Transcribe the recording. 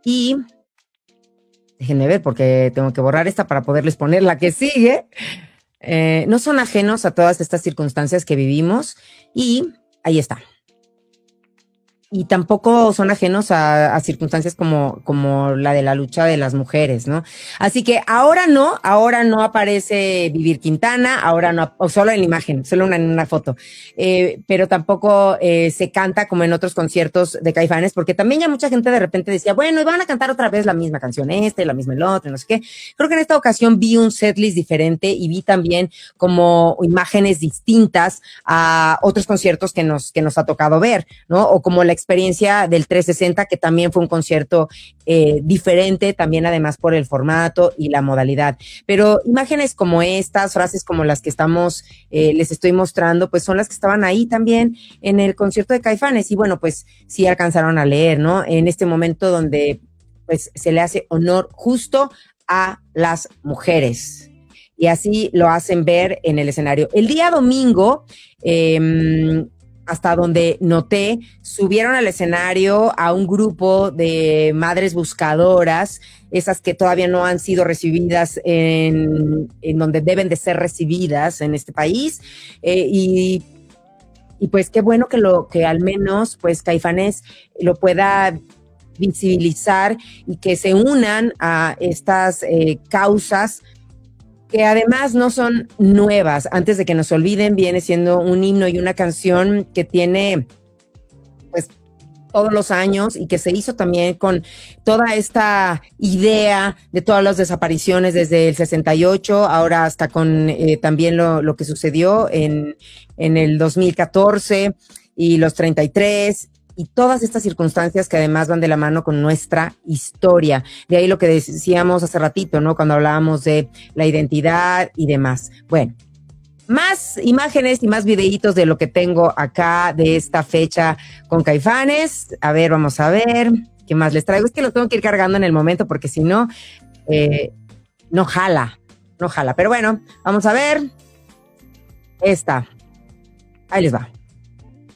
Y déjenme ver porque tengo que borrar esta para poderles poner la que sigue. No son ajenos a todas estas circunstancias que vivimos y ahí está. Y tampoco son ajenos a circunstancias como la de la lucha de las mujeres, ¿no? Así que ahora no aparece Vivir Quintana, ahora no, o solo en la imagen, solo en una foto, pero tampoco se canta como en otros conciertos de Caifanes, porque también ya mucha gente de repente decía, bueno, y van a cantar otra vez la misma canción la misma el otro, no sé qué. Creo que en esta ocasión vi un setlist diferente y vi también como imágenes distintas a otros conciertos que nos ha tocado ver, ¿no? O como la experiencia del 360, que también fue un concierto diferente, también además por el formato y la modalidad. Pero imágenes como estas, frases como las que les estoy mostrando, pues son las que estaban ahí también en el concierto de Caifanes. Y bueno, pues sí alcanzaron a leer, ¿no? En este momento donde pues se le hace honor justo a las mujeres. Y así lo hacen ver en el escenario. El día domingo, hasta donde noté, subieron al escenario a un grupo de madres buscadoras, esas que todavía no han sido recibidas en donde deben de ser recibidas en este país, y pues qué bueno que al menos pues Caifanes lo pueda visibilizar y que se unan a estas causas que además no son nuevas. Antes de que nos olviden, viene siendo un himno y una canción que tiene pues todos los años y que se hizo también con toda esta idea de todas las desapariciones desde el 68, ahora hasta con también lo que sucedió en el 2014 y los 33 y todas estas circunstancias que además van de la mano con nuestra historia. De ahí lo que decíamos hace ratito, ¿no? Cuando hablábamos de la identidad y demás. Bueno, más imágenes y más videitos de lo que tengo acá de esta fecha con Caifanes. A ver, vamos a ver qué más les traigo. Es que lo tengo que ir cargando en el momento porque si no, no jala. Pero bueno, vamos a ver esta. Ahí les va.